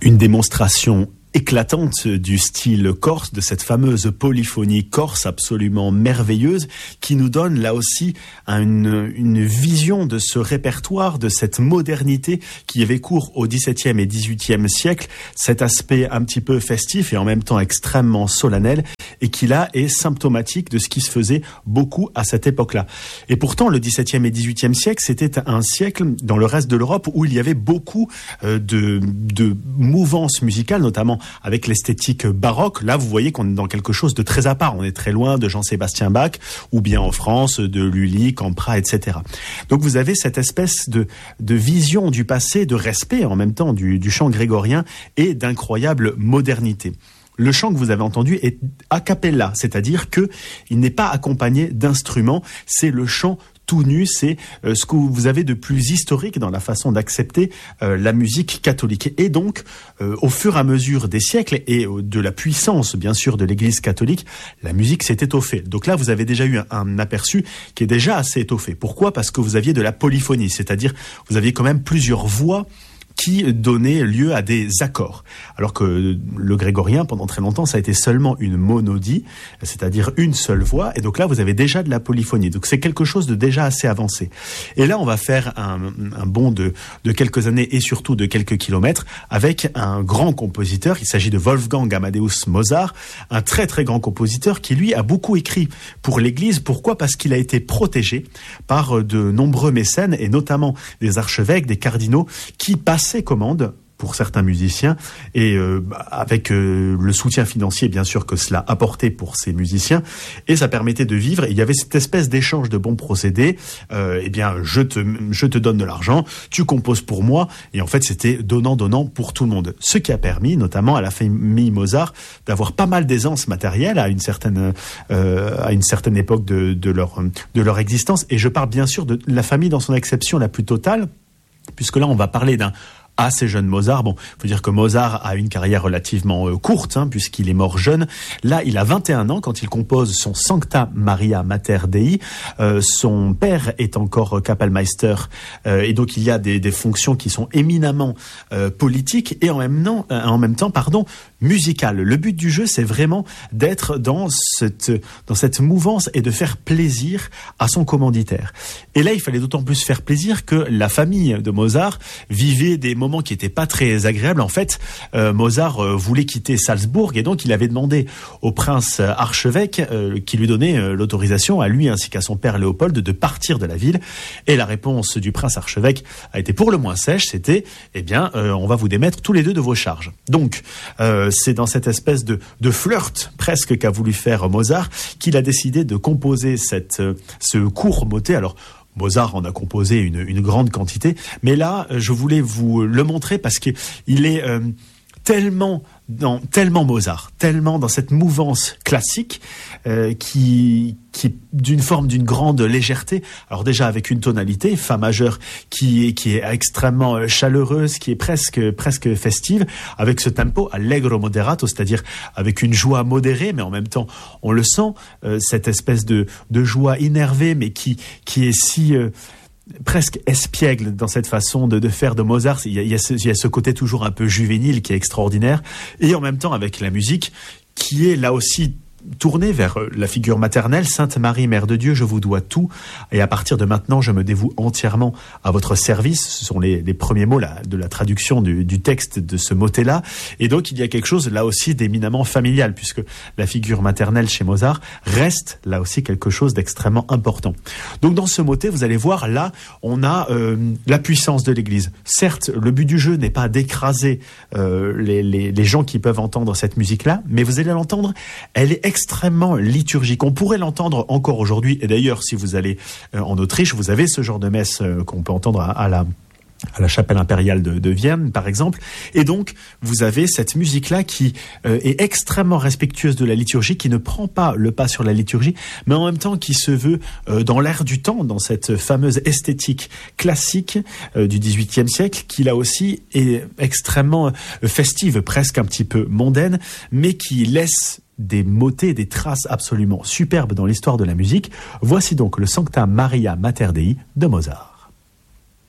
Une démonstration éclatante du style corse, de cette fameuse polyphonie corse absolument merveilleuse qui nous donne là aussi une vision de ce répertoire, de cette modernité qui avait cours au XVIIe et XVIIIe siècle, cet aspect un petit peu festif et en même temps extrêmement solennel et qui là est symptomatique de ce qui se faisait beaucoup à cette époque-là. Et pourtant le XVIIe et XVIIIe siècle, c'était un siècle dans le reste de l'Europe où il y avait beaucoup de mouvances musicales, notamment avec l'esthétique baroque. Là, vous voyez qu'on est dans quelque chose de très à part. On est très loin de Jean-Sébastien Bach, ou bien en France, de Lully, Campra, etc. Donc vous avez cette espèce de vision du passé, de respect en même temps du chant grégorien et d'incroyable modernité. Le chant que vous avez entendu est a cappella, c'est-à-dire que il n'est pas accompagné d'instruments, c'est le chant tout nu, c'est ce que vous avez de plus historique dans la façon d'accepter la musique catholique. Et donc, au fur et à mesure des siècles et de la puissance, bien sûr, de l'Église catholique, la musique s'est étoffée. Donc là, vous avez déjà eu un aperçu qui est déjà assez étoffé. Pourquoi ? Parce que vous aviez de la polyphonie, c'est-à-dire vous aviez quand même plusieurs voix qui donnait lieu à des accords. Alors que le grégorien, pendant très longtemps, ça a été seulement une monodie, c'est-à-dire une seule voix, et donc là, vous avez déjà de la polyphonie. Donc c'est quelque chose de déjà assez avancé. Et là, on va faire un bond de quelques années et surtout de quelques kilomètres avec un grand compositeur. Il s'agit de Wolfgang Amadeus Mozart, un très très grand compositeur qui, lui, a beaucoup écrit pour l'Église. Pourquoi ? Parce qu'il a été protégé par de nombreux mécènes, et notamment des archevêques, des cardinaux, qui passent ses commandes pour certains musiciens et avec le soutien financier bien sûr que cela apportait pour ces musiciens, et ça permettait de vivre. Et il y avait cette espèce d'échange de bons procédés. Eh bien, je te donne de l'argent, tu composes pour moi, et en fait c'était donnant pour tout le monde. Ce qui a permis notamment à la famille Mozart d'avoir pas mal d'aisance matérielle à une certaine époque de leur existence. Et je parle bien sûr de la famille dans son acception la plus totale, puisque là on va parler d'un assez jeune Mozart. Bon, faut dire que Mozart a une carrière relativement courte, puisqu'il est mort jeune. Là, il a 21 ans quand il compose son Sancta Maria Mater Dei. Son père est encore Kapellmeister, et donc il y a des fonctions qui sont éminemment politiques et en même temps, musicales. Le but du jeu, c'est vraiment d'être dans cette mouvance et de faire plaisir à son commanditaire. Et là, il fallait d'autant plus faire plaisir que la famille de Mozart vivait des moments qui n'étaient pas très agréables. En fait, Mozart voulait quitter Salzbourg, et donc il avait demandé au prince archevêque qui lui donnait l'autorisation à lui ainsi qu'à son père Léopold de partir de la ville. Et la réponse du prince archevêque a été pour le moins sèche, c'était on va vous démettre tous les deux de vos charges. Donc c'est dans cette espèce de flirt presque qu'a voulu faire Mozart qu'il a décidé de composer ce court motet. Alors Mozart en a composé une grande quantité, mais là, je voulais vous le montrer parce qu'il est tellement Mozart, tellement dans cette mouvance classique qui d'une grande légèreté. Alors déjà avec une tonalité fa majeur qui est extrêmement chaleureuse, qui est presque festive, avec ce tempo allegro moderato, c'est-à-dire avec une joie modérée, mais en même temps on le sent, cette espèce de joie énervée, mais qui est si presque espiègle dans cette façon de faire de Mozart. Il y a ce côté toujours un peu juvénile qui est extraordinaire, et en même temps avec la musique qui est là aussi tournée vers la figure maternelle. Sainte Marie, Mère de Dieu, je vous dois tout, et à partir de maintenant, je me dévoue entièrement à votre service. Ce sont les premiers mots de la traduction du texte de ce motet-là. Et donc, il y a quelque chose là aussi d'éminemment familial, puisque la figure maternelle chez Mozart reste là aussi quelque chose d'extrêmement important. Donc, dans ce motet, vous allez voir, là, on a la puissance de l'Église. Certes, le but du jeu n'est pas d'écraser les gens qui peuvent entendre cette musique-là, mais vous allez l'entendre, elle est extrêmement liturgique. On pourrait l'entendre encore aujourd'hui, et d'ailleurs, si vous allez en Autriche, vous avez ce genre de messe qu'on peut entendre à la chapelle impériale de Vienne, par exemple. Et donc, vous avez cette musique-là qui est extrêmement respectueuse de la liturgie, qui ne prend pas le pas sur la liturgie, mais en même temps qui se veut dans l'air du temps, dans cette fameuse esthétique classique du XVIIIe siècle, qui là aussi est extrêmement festive, presque un petit peu mondaine, mais qui laisse des motets, des traces absolument superbes dans l'histoire de la musique. Voici donc le Sancta Maria Mater Dei de Mozart.